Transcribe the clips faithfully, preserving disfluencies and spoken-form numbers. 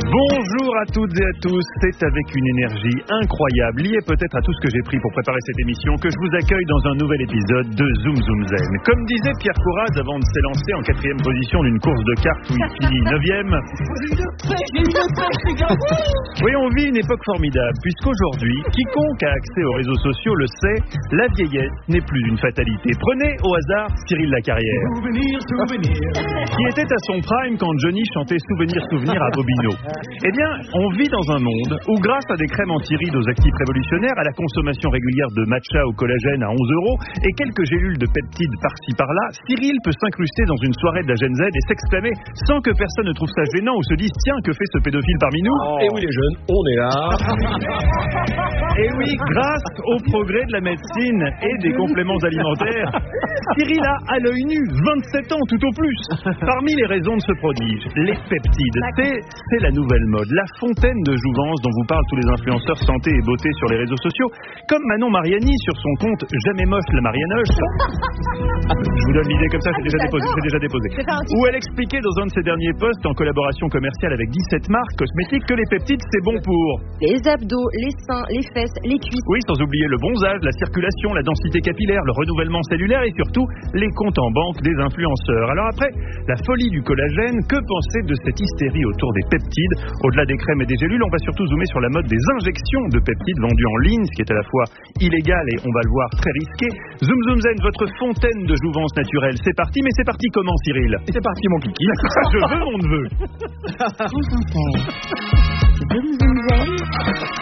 Bonjour à toutes et à tous, c'est avec une énergie incroyable, liée peut-être à tout ce que j'ai pris pour préparer cette émission, que je vous accueille dans un nouvel épisode de Zoom Zoom Zen. Comme disait Pierre Courade avant de s'élancer en quatrième position d'une course de cartes où il finit neuvième. Oui, on vit une époque formidable, puisqu'aujourd'hui, quiconque a accès aux réseaux sociaux le sait, la vieillesse n'est plus une fatalité. Prenez au hasard Cyril Lacarrière, Souvenir, souvenir. qui était à son prime quand Johnny chantait Souvenir, souvenir à Bobino. Eh bien, on vit dans un monde où, grâce à des crèmes anti-rides aux actifs révolutionnaires, à la consommation régulière de matcha au collagène à onze euros et quelques gélules de peptides par-ci par-là, Cyril peut s'incruster dans une soirée de la Gen Z et s'exclamer sans que personne ne trouve ça gênant ou se dise « Tiens, que fait ce pédophile parmi nous ?» Oh. Et oui les jeunes, on est là. Et oui, grâce au progrès de la médecine et des compléments alimentaires, Cyril a à l'œil nu vingt-sept ans tout au plus. Parmi les raisons de ce prodige, les peptides, c'est, c'est la nouvelle mode, la fontaine de jouvence dont vous parlent tous les influenceurs santé et beauté sur les réseaux sociaux, comme Manon Mariani sur son compte Jamais moche la Marianoche. Je vous donne l'idée comme ça, c'est déjà déposé, c'est déjà déposé. Où elle expliquait dans un de ses derniers posts en collaboration commerciale avec dix-sept marques cosmétiques que les peptides c'est bon pour les abdos, les seins, les fesses, les cuisses. Oui, sans oublier le bronzage, la circulation, la densité capillaire, le renouvellement cellulaire et surtout les comptes en banque des influenceurs. Alors après, la folie du collagène, que penser de cette hystérie autour des peptides? Au-delà des crèmes et des gélules, on va surtout zoomer sur la mode des injections de peptides vendues en ligne, ce qui est à la fois illégal et, on va le voir, très risqué. Zoom Zoom Zen, votre fontaine de jouvence naturelle, c'est parti, mais c'est parti comment, Cyril? C'est parti mon kiki. Je veux mon neveu. Zoom Zoom Zen.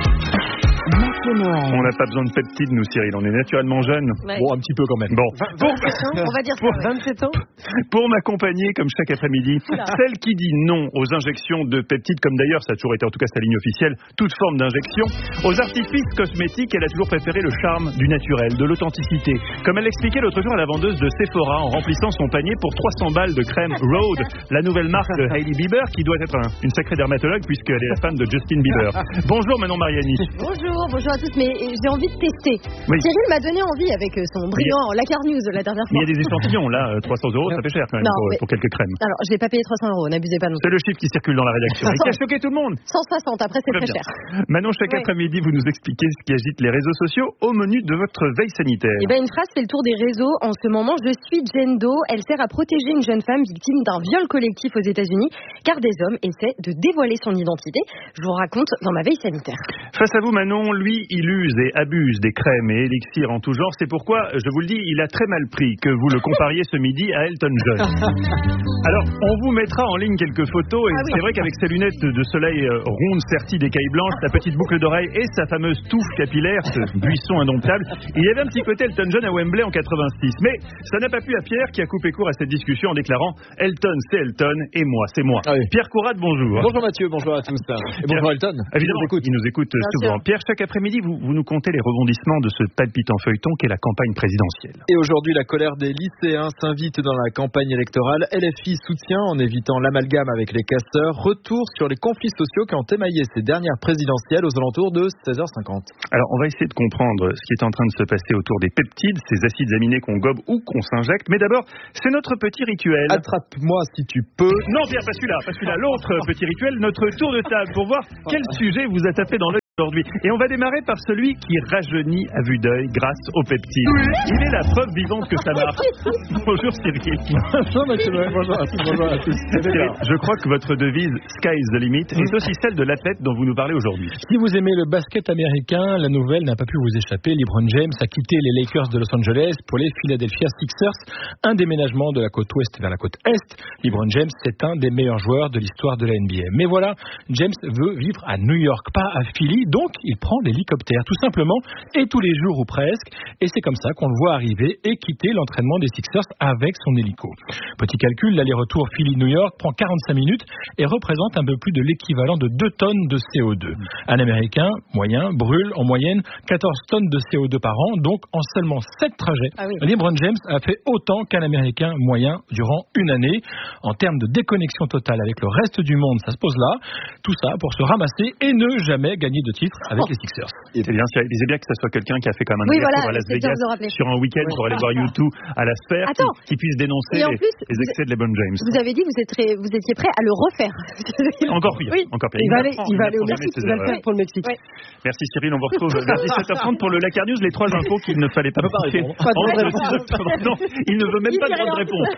Noël. On n'a pas besoin de peptides, nous, Cyril. On est naturellement jeunes. Ouais. Bon, un petit peu quand même. Bon. Pour, On va dire ça. pour, vingt-sept ans. pour m'accompagner, comme chaque après-midi, Oula. celle qui dit non aux injections de peptides, comme d'ailleurs, ça a toujours été en tout cas sa ligne officielle, toute forme d'injection, aux artifices cosmétiques, elle a toujours préféré le charme du naturel, de l'authenticité. Comme elle l'expliquait l'autre jour à la vendeuse de Sephora en remplissant son panier pour trois cents balles de crème Rhode, la nouvelle marque de Hailey Bieber, qui doit être un- une sacrée dermatologue puisqu'elle est la femme de Justin Bieber. Bonjour Manon Mariani. Bonjour, bonjour à tous, mais euh, j'ai envie de tester. Oui. Cyril m'a donné envie avec euh, son brillant Lacar News la dernière Mais fois. il y a des échantillons, là, euh, trois cents euros, ça fait cher quand même Non, pour, mais- pour quelques crèmes. Alors, je vais pas payer trois cents euros, n'abusez pas non C'est plus. le chiffre qui circule dans la rédaction et qui a choqué tout le monde. cent soixante, après c'est Très très bien. cher. Manon, chaque Ouais. après-midi, vous nous expliquez ce qui agite les réseaux sociaux au menu de votre veille sanitaire. Eh ben, une phrase fait le tour des réseaux en ce moment. Je suis Jane Doe. Elle sert à protéger une jeune femme victime d'un viol collectif aux États-Unis, car des hommes essaient de dévoiler son identité. Je vous raconte dans ma veille sanitaire. Face à vous, Manon, lui, il use et abuse des crèmes et élixirs en tout genre. C'est pourquoi, je vous le dis, il a très mal pris que vous le compariez ce midi à Elton John. Alors, on vous mettra en ligne quelques photos et Ah oui. c'est vrai qu'avec ses lunettes de soleil euh, rondes serties d'écailles blanches, sa petite boucle d'oreille et sa fameuse touffe capillaire, ce buisson indomptable, il y avait un petit côté Elton John à Wembley en quatre-vingt-six. Mais ça n'a pas plu à Pierre qui a coupé court à cette discussion en déclarant « Elton, c'est Elton et moi, c'est moi Ah oui. ». Pierre Courade, bonjour. Bonjour Mathieu, bonjour à tous. Et bonjour Elton. Évidemment, il nous écoute Bien souvent. sûr. Pierre, chaque après-midi, vous, vous nous contez les rebondissements de ce palpitant feuilleton qu'est la campagne présidentielle. Et aujourd'hui, la colère des lycéens s'invite dans la campagne électorale. L F I soutient en évitant l'amalgame avec les casseurs. Retour sur les conflits sociaux qui ont émaillé ces dernières présidentielles aux alentours de seize heures cinquante. Alors, on va essayer de comprendre ce qui est en train de se passer autour des peptides, ces acides aminés qu'on gobe ou qu'on s'injecte. Mais d'abord, c'est notre petit rituel. Attrape-moi si tu peux. Non, Pierre, pas celui-là, pas celui-là. L'autre petit rituel, notre tour de table pour voir quel sujet vous a tapé dans l'œil aujourd'hui. Et on va démarrer par celui qui rajeunit à vue d'œil grâce aux peptides. Il est la preuve vivante que ça marche. Bonjour Cyril. Bonjour Mathieu, bonjour à tous. Bonjour à tous. Cyril, je crois que votre devise Sky is the limit est aussi celle de l'athlète dont vous nous parlez aujourd'hui. Si vous aimez le basket américain, la nouvelle n'a pas pu vous échapper. LeBron James a quitté les Lakers de Los Angeles pour les Philadelphia Sixers. Un déménagement de la côte ouest vers la côte est. LeBron James, c'est un des meilleurs joueurs de l'histoire de la N B A. Mais voilà, James veut vivre à New York, pas à Philly. Donc, il prend l'hélicoptère, tout simplement, et tous les jours ou presque. Et c'est comme ça qu'on le voit arriver et quitter l'entraînement des Sixers avec son hélico. Petit calcul, l'aller-retour Philly-New York prend quarante-cinq minutes et représente un peu plus de l'équivalent de deux tonnes de C O deux. Un Américain moyen brûle en moyenne quatorze tonnes de C O deux par an, donc en seulement sept trajets. Ah oui. LeBron James a fait autant qu'un Américain moyen durant une année. En termes de déconnexion totale avec le reste du monde, ça se pose là. Tout ça pour se ramasser et ne jamais gagner de titre avec oh. les Sixers. C'est bien, il disait bien que ça soit quelqu'un qui a fait quand même un oui, aller-retour voilà, à Las Vegas sur un week-end oui. pour aller voir U deux à la Sphère, Attends, qui, qui puisse dénoncer les, plus, les excès de LeBron James. Vous avez dit que vous, êtes très, vous étiez prêt à le refaire. Encore pire. Oui. Encore pire. Il, il va aller, il va aller au Mexique. Il va le faire pour le Mexique. Ouais. Merci Cyril, on vous retrouve vers dix-sept heures trente pour le Lakar News, les trois infos qu'il ne fallait pas manquer. Non, il ne veut même pas de bonne réponse.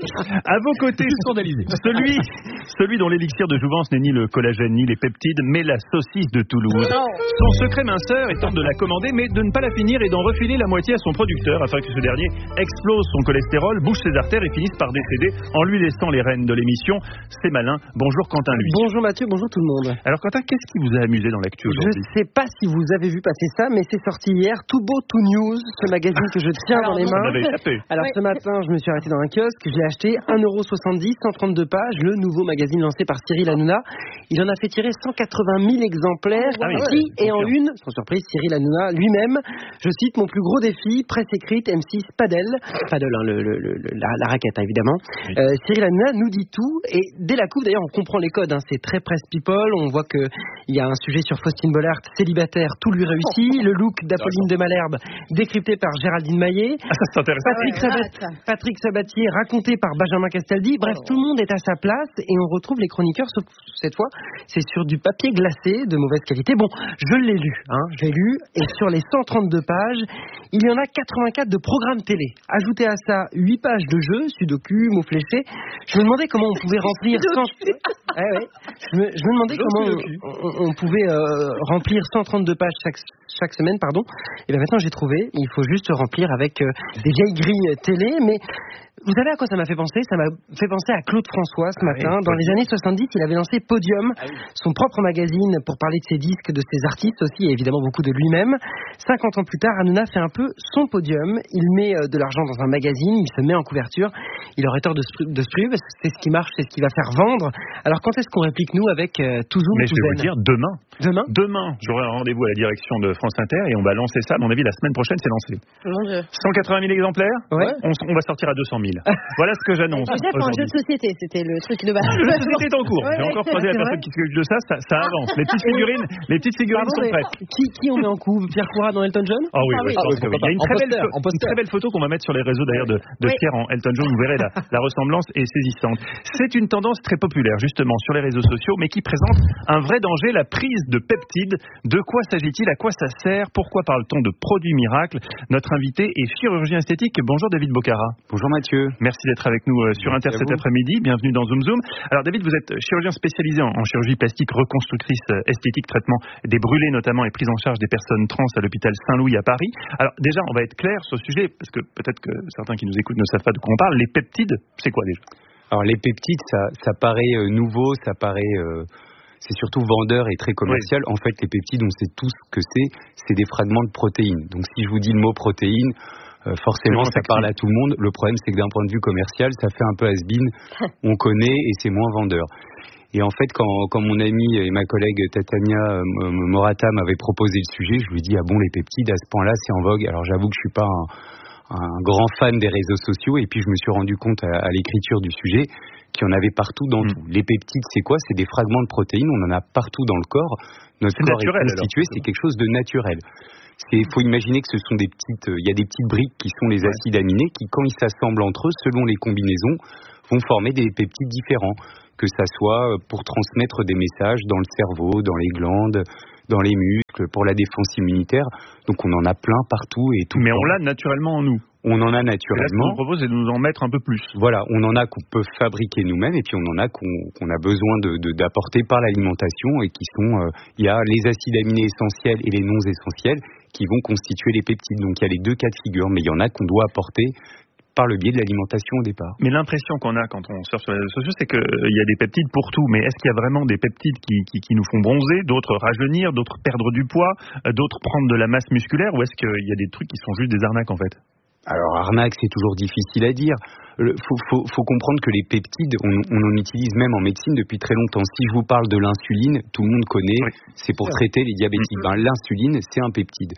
À vos côtés, celui, celui dont l'élixir de jouvence n'est ni le collagène ni les peptides, mais la saucisse de Toulouse. Son secret minceur étant de la commander, mais de ne pas la finir et d'en refiler la moitié à son producteur, afin que ce dernier explose son cholestérol, bouche ses artères et finisse par décéder en lui laissant les rênes de l'émission. C'est malin. Bonjour Quentin Lui. Bonjour Mathieu, bonjour tout le monde. Alors Quentin, qu'est-ce qui vous a amusé dans l'actu aujourd'hui? Je ne sais pas si vous avez vu passer ça, mais c'est sorti hier. Tout beau, tout news, ce magazine que je tiens Alors, dans les mains. Alors ouais. ce matin, je me suis arrêté dans un kiosque, j'ai acheté un euro soixante-dix, cent trente-deux pages, le nouveau magazine lancé par Cyril Hanouna. Il en a fait tirer cent quatre-vingt mille exemplaires, ah oui, qui ouais, est en une, sans surprise, Cyril Hanouna lui-même. Je cite, mon plus gros défi, presse écrite, M six, padel, padel, hein, le, le, le, la, la raquette hein, évidemment. Oui. Euh, Cyril Hanouna nous dit tout, et dès la couve d'ailleurs on comprend les codes, hein, c'est très presse people, on voit qu'il y a un sujet sur Faustine Bollard, célibataire, tout lui réussit, oh. le look d'Apolline de Malherbe, décrypté par Géraldine Maillet, ah, ça, c'est intéressant. Patrick, Sabat, Patrick Sabatier, raconté par Benjamin Castaldi, bref, oh. tout le monde est à sa place, et on retrouve les chroniqueurs, sauf cette fois, c'est sur du papier glacé de mauvaise qualité. Bon, je l'ai lu, hein, je l'ai lu, et sur les cent trente-deux pages, il y en a quatre-vingt-quatre de programmes télé. Ajoutez à ça huit pages de jeux, sudoku, mots fléchés. Je me demandais comment on pouvait remplir cent... eh ouais. je, me, je me demandais comment on, on, on pouvait euh, remplir cent trente-deux pages chaque, chaque semaine, pardon. Et bien maintenant j'ai trouvé, il faut juste remplir avec euh, des vieilles grilles télé, mais vous savez à quoi ça m'a fait penser? Ça m'a fait penser à Claude François ce matin. Ah oui, dans les années soixante-dix, il avait lancé Podium, ah oui. son propre magazine pour parler de ses disques, de ses artistes aussi, et évidemment beaucoup de lui-même. cinquante ans plus tard, Hanouna fait un peu son Podium. Il met de l'argent dans un magazine, il se met en couverture. Il aurait tort de se, de se priver parce que c'est ce qui marche, c'est ce qui va faire vendre. Alors quand est-ce qu'on réplique nous avec euh, Touzoum? Mais je vais vous dire, demain. Demain Demain, j'aurai un rendez-vous à la direction de France Inter et on va lancer ça. À mon avis, la semaine prochaine, c'est lancé. Mon Dieu. cent quatre-vingt mille exemplaires. Ouais. On, on va sortir à deux cent mille. Voilà ce que j'annonce. Déjà pour un jeu de société, c'était le truc de base. Le jeu de société est en cours. Ouais, J'ai encore croisé la personne qui s'occupe de ça, ça, ça avance. Les petites figurines, les petites figurines Pardon, sont prêtes. Qui, qui on met en coup? Pierre Courade dans Elton John? Oh oui, ah, oui, oui. je pense que oui. Il y a une très, belle, poster, une très belle photo qu'on va mettre sur les réseaux d'ailleurs de, de oui. Pierre en Elton John. Vous verrez la, la ressemblance est saisissante. C'est une tendance très populaire justement sur les réseaux sociaux, mais qui présente un vrai danger, la prise de peptides. De quoi s'agit-il? À quoi ça sert? Pourquoi parle-t-on de produits miracles? Notre invité est chirurgien esthétique. Bonjour David Bocara. Bonjour Mathieu. Merci d'être avec nous euh, sur Inter cet après-midi. Bienvenue dans Zoom Zoom. Alors David, vous êtes chirurgien spécialisé en, en chirurgie plastique, reconstructrice euh, esthétique, traitement des brûlés notamment et prise en charge des personnes trans à l'hôpital Saint-Louis à Paris. Alors déjà, on va être clair sur ce sujet parce que peut-être que certains qui nous écoutent ne savent pas de quoi on parle. Les peptides, c'est quoi déjà? Alors les peptides, ça, ça paraît euh, nouveau, ça paraît... Euh... c'est surtout vendeur et très commercial. Oui. En fait, les peptides, on sait tous ce que c'est. C'est des fragments de protéines. Donc, si je vous dis le mot protéine, euh, forcément, ça parle à tout le monde. Le problème, c'est que d'un point de vue commercial, ça fait un peu has-been. On connaît et c'est moins vendeur. Et en fait, quand, quand mon ami et ma collègue Tatania euh, Morata m'avaient proposé le sujet, je lui ai dit, ah bon, les peptides, à ce point-là, c'est en vogue. Alors, j'avoue que je suis pas un, un grand fan des réseaux sociaux. Et puis, je me suis rendu compte à, à l'écriture du sujet qu'il y en avait partout dans mmh. tout. Les peptides, c'est quoi? C'est des fragments de protéines, on en a partout dans le corps. Notre c'est corps naturel, est constitué, alors. C'est quelque chose de naturel. Il faut imaginer que ce sont des petites... Il euh, y a des petites briques qui sont les acides aminés qui, quand ils s'assemblent entre eux, selon les combinaisons, vont former des peptides différents. Que ça soit pour transmettre des messages dans le cerveau, dans les glandes, dans les muscles, pour la défense immunitaire. Donc on en a plein partout et tout. Mais on l'a naturellement en nous. On en a naturellement. Et là, ce qu'on nous propose, c'est de nous en mettre un peu plus. Voilà, on en a qu'on peut fabriquer nous-mêmes et puis on en a qu'on, qu'on a besoin de, de, d'apporter par l'alimentation et qui sont, il euh, y a les acides aminés essentiels et les non essentiels qui vont constituer les peptides. Donc il y a les deux cas de figure, mais il y en a qu'on doit apporter par le biais de l'alimentation au départ. Mais l'impression qu'on a quand on surfe sur les réseaux sociaux, c'est qu'il y a des peptides pour tout. Mais est-ce qu'il y a vraiment des peptides qui, qui, qui nous font bronzer, d'autres rajeunir, d'autres perdre du poids, d'autres prendre de la masse musculaire, ou est-ce qu'il y a des trucs qui sont juste des arnaques en fait? Alors arnaque, c'est toujours difficile à dire. Il faut, faut, faut comprendre que les peptides, on, on en utilise même en médecine depuis très longtemps. Si je vous parle de l'insuline, tout le monde connaît, oui. C'est pour traiter les diabétiques. Ben, l'insuline, c'est un peptide.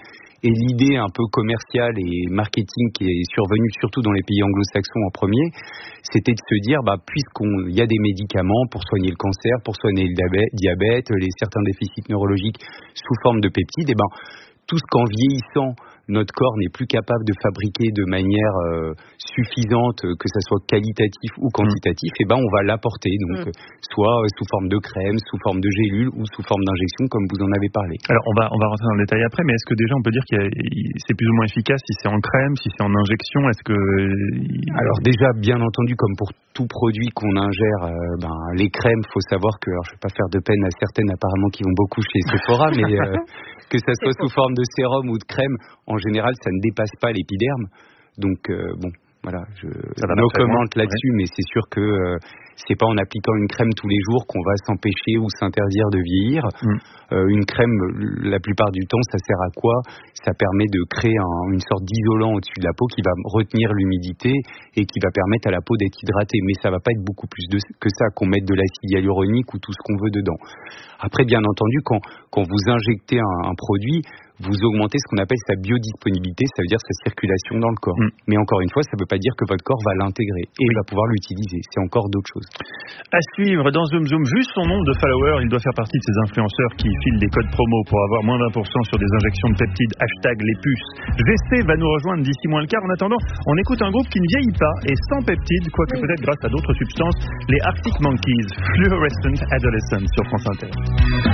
Et l'idée un peu commerciale et marketing qui est survenue surtout dans les pays anglo-saxons en premier, c'était de se dire, bah, puisqu'il y a des médicaments pour soigner le cancer, pour soigner le diabète, les certains déficits neurologiques sous forme de peptides, et ben, tout ce qu'en vieillissant, notre corps n'est plus capable de fabriquer de manière euh, suffisante, que ça soit qualitatif ou quantitatif, mmh. et ben on va l'apporter, donc mmh. soit sous forme de crème, sous forme de gélule ou sous forme d'injection, comme vous en avez parlé. Alors on va on va rentrer dans le détail après, mais est-ce que déjà on peut dire que c'est plus ou moins efficace si c'est en crème, si c'est en injection, est-ce que alors déjà bien entendu comme pour tout produit qu'on ingère, euh, ben les crèmes, faut savoir que alors je vais pas faire de peine à certaines apparemment qui vont beaucoup chez Sephora, mais euh, que ça soit sous forme de sérum ou de crème, en général, ça ne dépasse pas l'épiderme. Donc, euh, bon, voilà, je me commente là-dessus, ouais. mais c'est sûr que euh, c'est pas en appliquant une crème tous les jours qu'on va s'empêcher ou s'interdire de vieillir. Mm. Euh, une crème, la plupart du temps, ça sert à quoi? Ça permet de créer un, une sorte d'isolant au-dessus de la peau qui va retenir l'humidité et qui va permettre à la peau d'être hydratée. Mais ça va pas être beaucoup plus de, que ça, qu'on mette de l'acide hyaluronique ou tout ce qu'on veut dedans. Après, bien entendu, quand, quand vous injectez un, un produit, vous augmentez ce qu'on appelle sa biodisponibilité, ça veut dire sa circulation dans le corps. Mm. Mais encore une fois, ça ne veut pas dire que votre corps va l'intégrer et va pouvoir l'utiliser. C'est encore d'autres choses. À suivre dans Zoom Zoom, juste son nombre de followers, il doit faire partie de ces influenceurs qui filent des codes promo pour avoir moins vingt pour cent sur des injections de peptides, hashtag les puces. G C va nous rejoindre d'ici moins le quart. En attendant, on écoute un groupe qui ne vieillit pas et sans peptides, quoique oui. peut-être grâce à d'autres substances, les Arctic Monkeys, Fluorescent Adolescents sur France Inter.